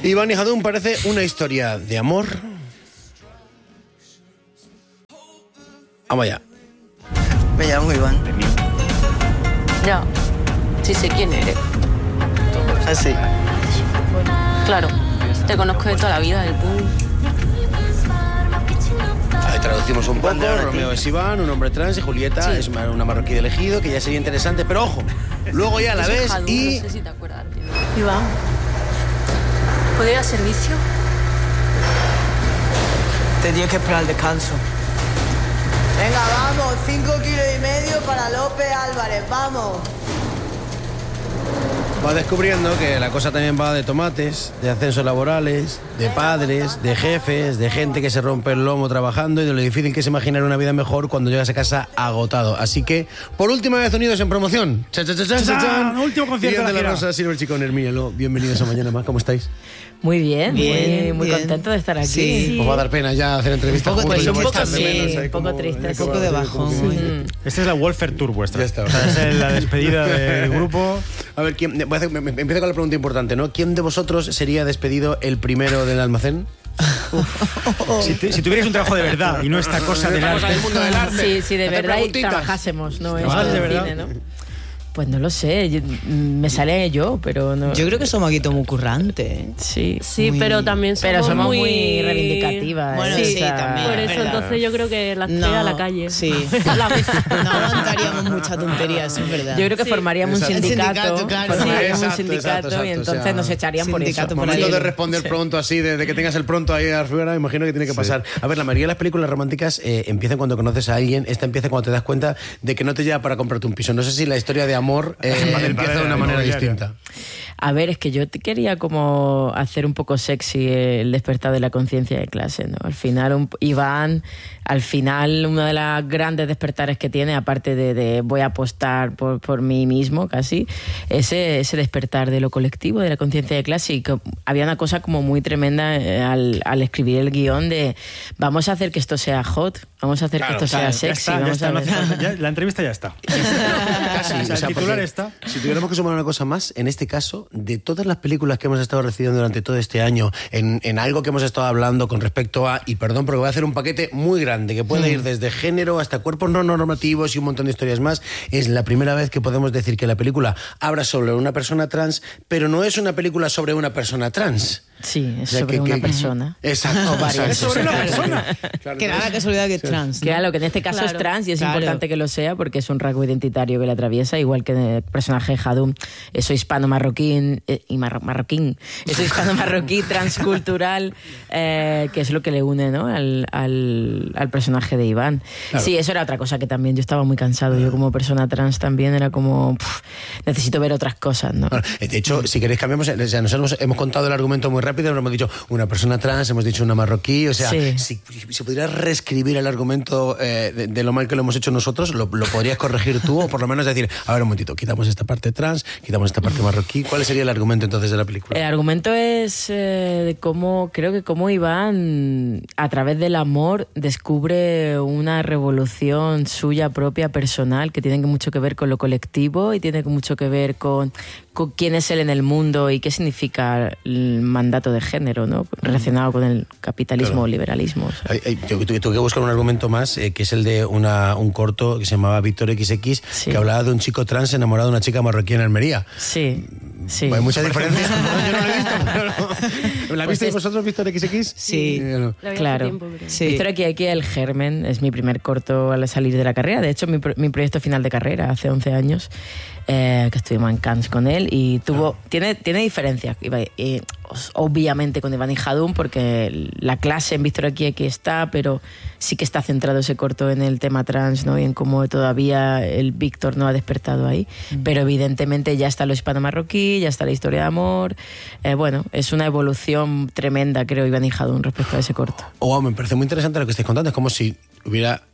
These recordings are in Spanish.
Iván y Jadún parece una historia de amor. Vamos allá. Me llamo Iván. Ya, sí sé quién eres. Así. Claro, te conozco de toda la vida, del pool. A ver, traducimos un poco. Romeo es Iván, un hombre trans, y Julieta es una marroquí de elegido, que ya sería interesante, pero ojo, luego ya la ves Jadún, y... No sé si te acuerdas, tío. Iván, ¿puedo ir a servicio? Tenía que esperar el descanso. Venga, vamos, 5,5 kilos para López Álvarez, vamos. Vas descubriendo que la cosa también va de tomates, de ascensos laborales, de padres, de jefes, de gente que se rompe el lomo trabajando y de lo difícil que es imaginar una vida mejor cuando llegas a casa agotado. Así que, por última vez unidos en promoción. ¡Chan, chan, chan, chan, chan! Último concierto de de la la Rosa, Silver Chico, Hermíelo. Bienvenidos a Mañana Más, ¿cómo estáis? Muy bien, muy bien. contento de estar aquí. Sí. Os va a dar pena ya hacer entrevistas Un poco juntos. triste, ya un poco echarme sí, menos ahí un poco como- triste, Un poco de bajón. Esta es la Welfare Tour vuestra. Ya está. O sea, es la despedida del grupo. A ver, ¿quién, empiezo con la pregunta importante, ¿no? ¿Quién de vosotros sería despedido el primero del almacén? Si tuvierais un trabajo de verdad y no esta cosa del Vamos arte. al mundo del arte. Sí, de Hacer verdad y preguntitas. trabajásemos, no es ¿Trabajas de verdad? cine, ¿no? Pues no lo sé, me sale yo, pero no. Yo creo que somos aquí todo muy currantes. Sí, Sí, Muy- pero también somos, pero somos muy reivindicativas. Bueno, ¿eh? sí, O sea, también. Por es eso, verdad. entonces yo creo que las tres a la calle. Sí. A la vez. No aguantaríamos mucha tontería, eso es verdad. Yo creo que Sí. formaríamos un Exacto. sindicato, Claro. formaríamos Sí, un exacto, sindicato exacto, y exacto, entonces o sea, nos echarían por eso. sindicato por Momento ahí. de responder pronto así, desde que tengas el pronto ahí arriba, imagino que tiene que pasar. A ver, la mayoría de las películas románticas empiezan cuando conoces a alguien, esta empieza cuando te das cuenta de que no te lleva para comprarte un piso. No sé si la historia de amor empieza de una manera distinta. A ver, es que yo te quería como hacer un poco sexy el despertar de la conciencia de clase, ¿no? Al final, Iván, uno de los grandes despertares que tiene, aparte de voy a apostar por mí mismo casi, ese despertar de lo colectivo, de la conciencia de clase, y que había una cosa como muy tremenda al escribir el guión de vamos a hacer que esto sea hot, vamos a hacer que esto sea Ya sexy, está, ya vamos está, a no ver. hace falta, ya, la entrevista ya está. Casi, O sea, el titular porque está. Si tuviéramos que sumar una cosa más, en este caso, de todas las películas que hemos estado recibiendo durante todo este año, en algo que hemos estado hablando con respecto a, y perdón, porque voy a hacer un paquete muy grande, que puede ir desde género hasta cuerpos no normativos y un montón de historias más, es la primera vez que podemos decir que la película habla sobre una persona trans, pero no es una película sobre una persona trans. Sí, es O sea, sobre que- una que- persona. Exacto. O varias. Es sobre una persona. Que da la casualidad que es trans. ¿no? Claro, que en este caso Claro. es trans y es Claro. importante que lo sea porque es un rasgo identitario que le atraviesa, igual que el personaje de Jadún, eso hispano-marroquín, marroquín, eso hispano-marroquí transcultural, que es lo que le une, ¿no? al personaje de Iván. Claro. Sí, eso era otra cosa que también yo estaba muy cansado. Yo como persona trans también era como, necesito ver otras cosas, ¿no? Bueno, de hecho, si queréis cambiamos, o sea, nosotros hemos contado el argumento muy rápido, pero hemos dicho una persona trans, hemos dicho una marroquí, o sea, Sí. si pudieras reescribir el argumento de lo mal que lo hemos hecho nosotros, lo podrías corregir tú, o por lo menos decir, a ver un momentito, quitamos esta parte trans, quitamos esta parte marroquí. ¿Cuál sería el argumento entonces de la película? El argumento es de creo que cómo Iván, a través del amor, descubre una revolución suya propia, personal, que tiene mucho que ver con lo colectivo y tiene mucho que ver con quién es él en el mundo y qué significa el mandato de género, ¿no? Relacionado con el capitalismo Claro. o liberalismo. O sea. Yo tuve que buscar un argumento más, que es el de un corto que se llamaba Víctor XX, Sí. que hablaba de un chico trans enamorado de una chica marroquí en Almería. Sí, sí. ¿Hay mucha diferencia? No, yo no lo he visto. pero ¿La Pues visteis es- vosotros, Víctor XX? Sí. Yo no. La vi hace Claro. tiempo, pero- Sí. Víctor aquí el germen, es mi primer corto al salir de la carrera. De hecho, mi proyecto final de carrera hace 11 años, que estuvimos en Cannes con él y tiene diferencias. Obviamente con Iván y Jadún, porque la clase en Víctor aquí está, pero sí que está centrado ese corto en el tema trans, ¿no? Y en cómo todavía el Víctor no ha despertado ahí. Pero evidentemente ya está lo hispano-marroquí, ya está la historia de amor. Bueno, es una evolución tremenda, creo, Iván y Jadún respecto a ese corto. Me parece muy interesante lo que estáis contando. Es como si hubiera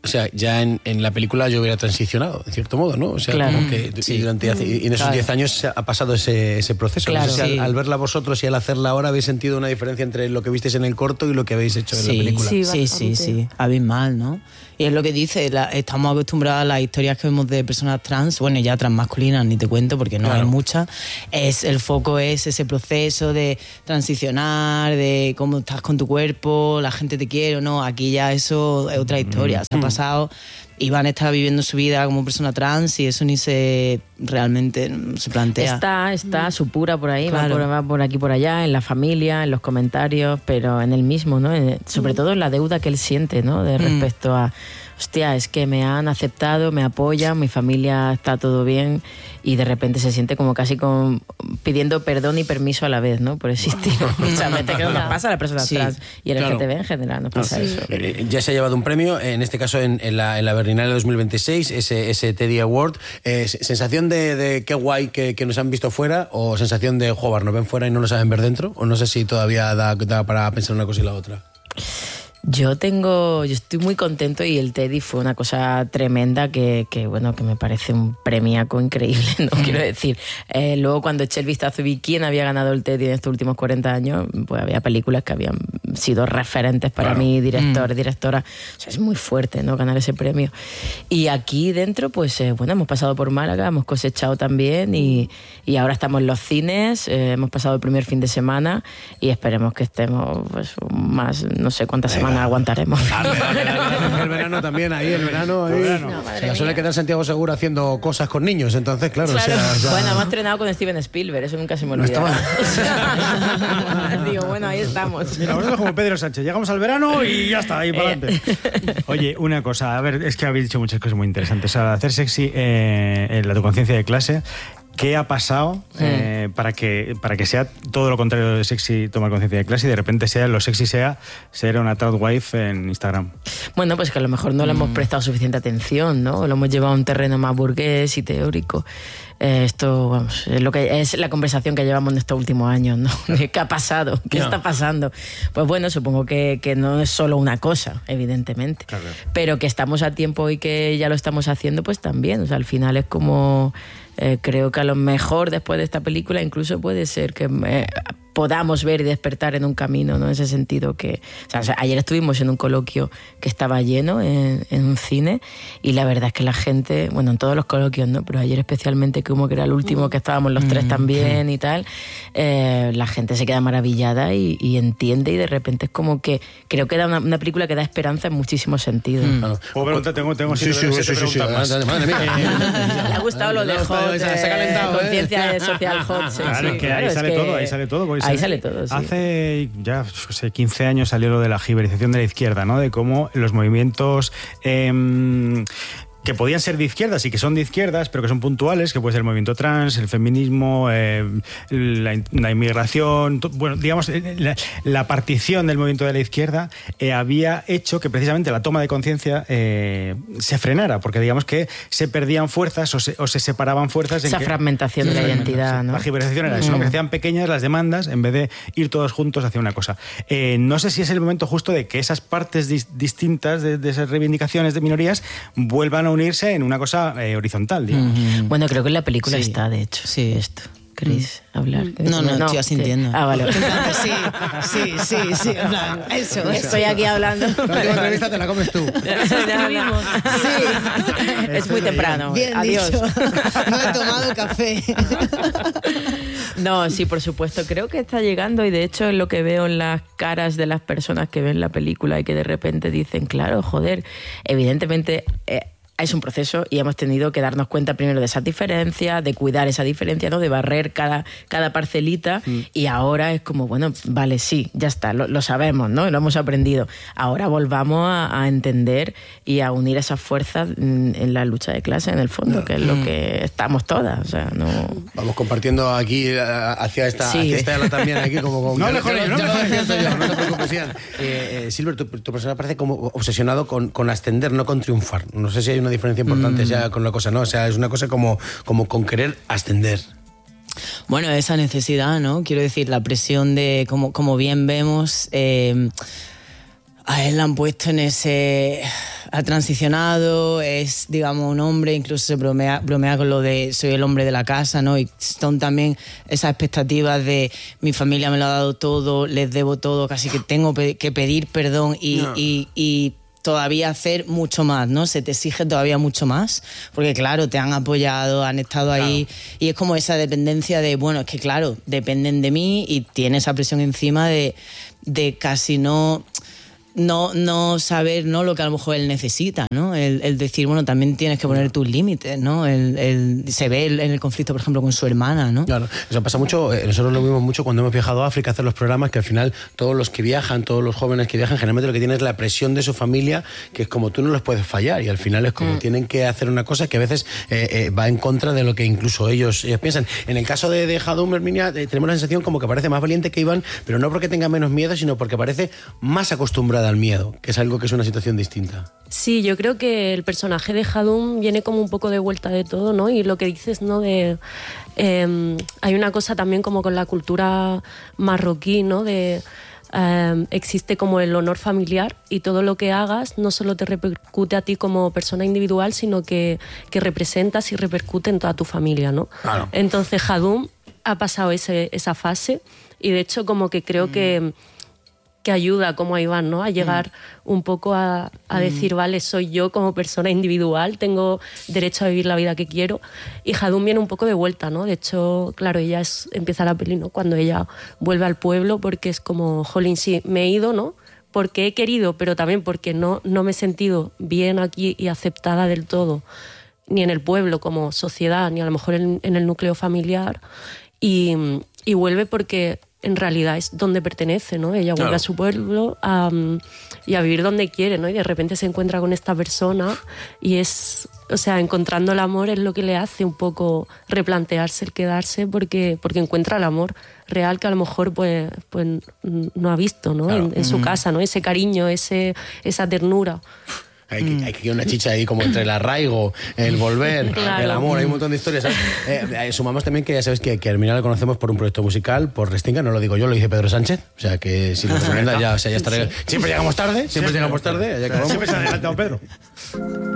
O sea, ya en la película yo hubiera transicionado, en cierto modo, ¿no? O sea, claro. como que y en esos 10 años ha pasado ese proceso. Claro, no sé si sí. al verla vosotros y al hacerla ahora habéis sentido una diferencia entre lo que visteis en el corto y lo que habéis hecho en la película. Sí, abismal, ¿no? Y es lo que dice, estamos acostumbrados a las historias que vemos de personas trans, bueno, ya transmasculinas, ni te cuento porque no hay muchas. El foco es ese proceso de transicionar, de cómo estás con tu cuerpo, la gente te quiere o no. Aquí ya eso es otra historia. Se ha pasado y van a estar viviendo su vida como persona trans y eso ni realmente se plantea. Está supura por ahí, Claro. va por aquí por allá, en la familia, en los comentarios, pero en el mismo, ¿no? Sobre todo en la deuda que él siente, ¿no? De respecto a, hostia, es que me han aceptado, me apoyan, mi familia está todo bien, y de repente se siente como casi pidiendo perdón y permiso a la vez, ¿no? Por existir. Muchas veces que nos pasa a las personas trans y el LGTB en general nos pasa eso. Ya se ha llevado un premio, en este caso en la Berlinale 2026, ese Teddy Award. ¿Sensación de qué guay que nos han visto fuera, o sensación de, joder, nos ven fuera y no nos saben ver dentro? O no sé si todavía da para pensar una cosa y la otra. Yo estoy muy contento, y el Teddy fue una cosa tremenda que me parece un premiaco increíble, ¿no? Quiero decir, luego cuando eché el vistazo y vi quién había ganado el Teddy en estos últimos 40 años, pues había películas que habían sido referentes para mí, directores, directoras. O sea, es muy fuerte, ¿no? Ganar ese premio. Y aquí dentro, pues hemos pasado por Málaga, hemos cosechado también, y ahora estamos en los cines, hemos pasado el primer fin de semana y esperemos que estemos pues más, no sé cuántas semanas aguantaremos. El verano también, ahí. No, se la suele quedar Santiago Segura haciendo cosas con niños, entonces, claro. Claro. O sea, Bueno, hemos entrenado con Steven Spielberg, eso nunca se me olvida. Digo, bueno, ahí estamos. Mira, nosotros como Pedro Sánchez, llegamos al verano y ya está, ahí para adelante. Oye, una cosa, a ver, es que habéis dicho muchas cosas muy interesantes. Al hacer sexy tu conciencia de clase, ¿qué ha pasado para que sea todo lo contrario de sexy tomar conciencia de clase y de repente lo sexy sea ser una proud wife en Instagram? Bueno, pues que a lo mejor no le hemos prestado suficiente atención, ¿no? Lo hemos llevado a un terreno más burgués y teórico. Esto, vamos, es lo que es la conversación que llevamos en estos últimos años, ¿no? ¿Qué ha pasado? ¿Qué está pasando? Pues bueno, supongo que no es solo una cosa, evidentemente. Claro. Pero que estamos a tiempo y que ya lo estamos haciendo, pues también. O sea, al final es como... creo que a lo mejor después de esta película incluso puede ser que podamos ver y despertar en un camino, ¿no? En ese sentido que... O sea, ayer estuvimos en un coloquio que estaba lleno en un cine, y la verdad es que la gente, bueno, en todos los coloquios, ¿no? Pero ayer especialmente, como que era el último que estábamos los tres también y tal, la gente se queda maravillada y entiende, y de repente es como que creo que da una película que da esperanza en muchísimos sentidos. ¿Puedo preguntar? Tengo sí. Madre mía. Le ha gustado lo de Hot, se ha calentado, conciencia social Hot. Sí, claro, sí, que claro, ahí sale todo. Ahí sale todo, sí. Hace ya 15 años salió lo de la giberización de la izquierda, ¿no? De cómo los movimientos... que podían ser de izquierdas y que son de izquierdas, pero que son puntuales, que puede ser el movimiento trans, el feminismo, la inmigración, bueno, digamos, la partición del movimiento de la izquierda había hecho que precisamente la toma de conciencia se frenara, porque digamos que se perdían fuerzas o se separaban fuerzas. Esa fragmentación de la identidad, ¿no? La giberización era eso, ¿no? Que hacían pequeñas las demandas en vez de ir todos juntos hacia una cosa. No sé si es el momento justo de que esas partes distintas de esas reivindicaciones de minorías vuelvan a unirse en una cosa horizontal, digamos. Bueno, creo que en la película está, de hecho, sí. Esto. ¿Queréis hablar? No, estoy asintiendo. Vale. Sí, en plan, eso. Estoy aquí hablando. La última entrevista te la comes tú. Sí. Es muy temprano. Bien Adiós. dicho. No he tomado café. No, sí, por supuesto. Creo que está llegando, y de hecho es lo que veo en las caras de las personas que ven la película y que de repente dicen, claro, joder, evidentemente... es un proceso y hemos tenido que darnos cuenta primero de esas diferencias, de cuidar esa diferencia, ¿no? De barrer cada parcelita, y ahora es como, bueno, vale, sí, ya está, lo sabemos, ¿no? Lo hemos aprendido. Ahora volvamos a entender y a unir esas fuerzas en la lucha de clase, en el fondo, que es lo que estamos todas. O sea, no... Vamos compartiendo aquí hacia esta ala también, aquí como... No, mejor yo, no te preocupes, Ian. Silver, tu personaje parece como obsesionado con ascender, no con triunfar. No sé si hay una diferencia importante ya con la cosa, ¿no? O sea, es una cosa como con querer ascender. Bueno, esa necesidad, ¿no? Quiero decir, la presión de, como bien vemos... A él la han puesto en ese... Ha transicionado, es, digamos, un hombre, incluso se bromea con lo de soy el hombre de la casa, ¿no? Y son también esas expectativas de mi familia me lo ha dado todo, les debo todo, casi que tengo que pedir perdón y todavía hacer mucho más, ¿no? Se te exige todavía mucho más, porque claro, te han apoyado, han estado ahí, y es como esa dependencia de, bueno, es que claro, dependen de mí y tiene esa presión encima de casi no saber, ¿no?, lo que a lo mejor él necesita, ¿no? El decir, bueno, también tienes que poner tus límites, ¿no? Se ve en el conflicto, por ejemplo, con su hermana, ¿no? Claro, eso pasa mucho, nosotros lo vimos mucho cuando hemos viajado a África a hacer los programas, que al final todos los que viajan, todos los jóvenes que viajan, generalmente lo que tienen es la presión de su familia, que es como tú no les puedes fallar, y al final es como tienen que hacer una cosa que a veces va en contra de lo que incluso ellos piensan. En el caso de Jadum, Herminia, tenemos la sensación como que parece más valiente que Iván, pero no porque tenga menos miedo, sino porque parece más acostumbrada al miedo, que es algo que es una situación distinta. Sí, yo creo que el personaje de Jadum viene como un poco de vuelta de todo, ¿no? Y lo que dices, ¿no? Hay una cosa también como con la cultura marroquí, ¿no? Existe como el honor familiar, y todo lo que hagas no solo te repercute a ti como persona individual, sino que representas y repercute en toda tu familia, ¿no? Claro. Entonces Jadum ha pasado esa fase, y de hecho como que creo que ayuda como a Iván, ¿no? A llegar un poco a decir, vale, soy yo como persona individual, tengo derecho a vivir la vida que quiero. Y Jadum viene un poco de vuelta, ¿no? De hecho, claro, empieza la peli, ¿no? Cuando ella vuelve al pueblo, porque es como, jolín, sí, me he ido, ¿no? Porque he querido, pero también porque no me he sentido bien aquí y aceptada del todo, ni en el pueblo como sociedad, ni a lo mejor en el núcleo familiar. Y vuelve porque en realidad es donde pertenece, ¿no? Ella vuelve a su pueblo y a vivir donde quiere, ¿no? Y de repente se encuentra con esta persona y encontrando el amor es lo que le hace un poco replantearse el quedarse, porque encuentra el amor real que a lo mejor pues no ha visto, ¿no? Claro. En su casa, ¿no? Ese cariño, esa ternura. Hay que una chicha ahí como entre el arraigo, el volver, claro, el amor, hay un montón de historias, ¿sabes? Sumamos también que ya sabes que a Herminia la conocemos por un proyecto musical, por Restinga, no lo digo yo, lo dice Pedro Sánchez, o sea que si lo recomiendas ya estaré. Siempre llegamos tarde, siempre llegamos tarde. Siempre se ha adelantado Pedro.